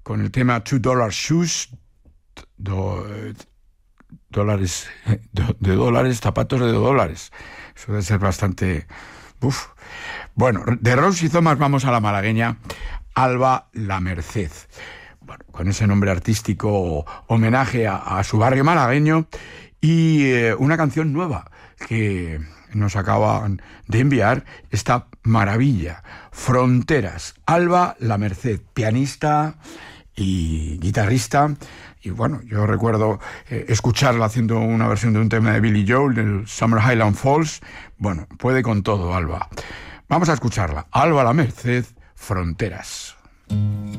con el tema $2 Shoes, dólares, zapatos de $2. Eso debe ser bastante... Uf. Bueno, de Rose y Thomas vamos a la malagueña Alba La Merced. Bueno, con ese nombre artístico, homenaje a su barrio malagueño, y una canción nueva que nos acaban de enviar, esta maravilla, Fronteras. Alba La Merced, pianista y guitarrista. Y bueno, yo recuerdo escucharla haciendo una versión de un tema de Billy Joel, del Summer Highland Falls. Bueno, puede con todo, Alba. Vamos a escucharla. Alba La Merced, Fronteras.